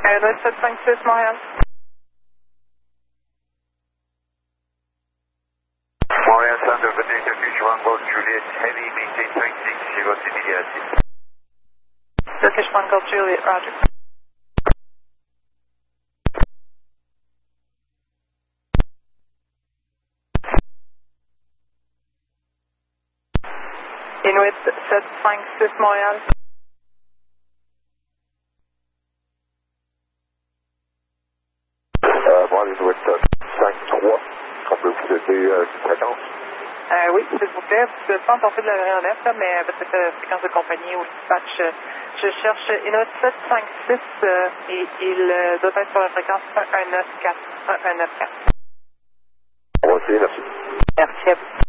Inuit 756 Montréal. Montréal Thunder, Victor Future 1 Golf Juliet, heavy maintain 36, zero immediately. Turkish 1 Golf Juliet, roger. Inuit 756 Montréal. Moi, Inuit 53, on peut vous aider une fréquence? Oui, s'il vous plaît. Vous pouvez pas emporter de l'aéronef, là, mais avec cette fréquence de compagnie ou dispatch, je cherche Inuit 756 et il doit être sur la fréquence 1194. 1194. On va essayer, merci. Merci à vous.